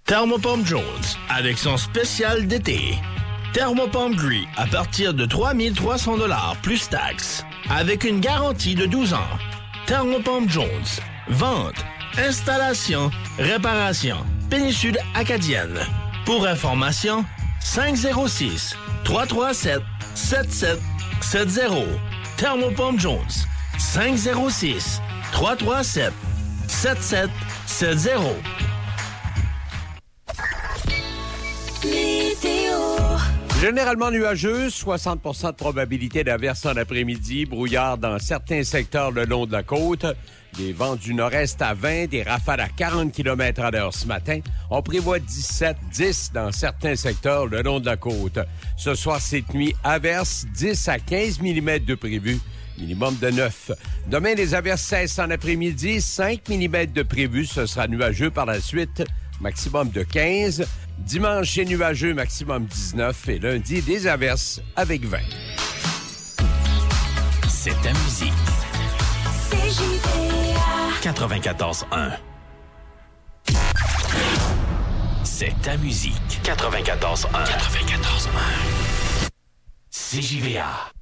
Thermopompe Jones, avec son spécial d'été. Thermopompe Gris à partir de 3 300 $ plus taxes. Avec une garantie de 12 ans. Thermopompe Jones. Vente, installation, réparation. Péninsule Acadienne. Pour information, 506-337-7770. Thermopompe Jones. 506-337-7770. Généralement nuageux, 60% de probabilité d'averse en après-midi, brouillard dans certains secteurs le long de la côte, des vents du nord-est à 20, des rafales à 40 km/h ce matin. On prévoit 17-10 dans certains secteurs le long de la côte. Ce soir, cette nuit, averse 10 à 15 mm de prévu. Minimum de 9. Demain, les averses cessent en après-midi. 5 mm de prévu. Ce sera nuageux par la suite. Maximum de 15. Dimanche, c'est nuageux. Maximum 19. Et lundi, des averses avec 20. C'est ta musique. CJVA 94.1. C'est ta musique. 94.1. 94.1. CJVA.